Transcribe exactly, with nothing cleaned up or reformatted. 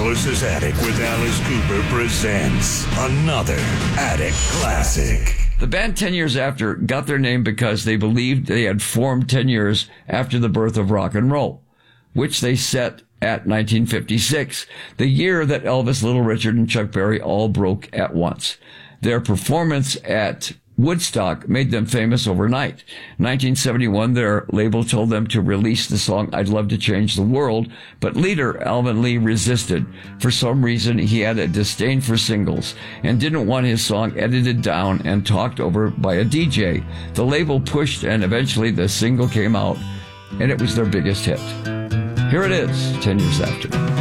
Alice's Attic with Alice Cooper presents another Attic Classic. The band ten years after got their name because they believed they had formed ten years after the birth of rock and roll, which they set at nineteen fifty-six, the year that Elvis, Little Richard, and Chuck Berry all broke at once. Their performance at Woodstock made them famous overnight. nineteen seventy-one, their label told them to release the song I'd Love to Change the World, but leader Alvin Lee resisted. For some reason, he had a disdain for singles and didn't want his song edited down and talked over by a D J. The label pushed, and eventually the single came out, and it was their biggest hit. Here it is, ten years after.